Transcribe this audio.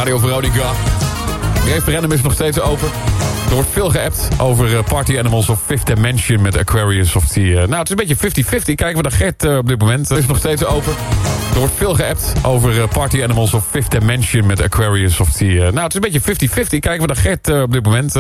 Radio Veronica. Het referendum is nog steeds open. Er wordt veel geappt over Party Animals of Fifth Dimension met Aquarius of die... nou, het is een beetje 50-50. Kijken we naar Gert op dit moment. Het is nog steeds open. Er wordt veel geappt over Party Animals of Fifth Dimension met Aquarius of die... nou, het is een beetje 50-50. Kijken we naar Gert op dit moment.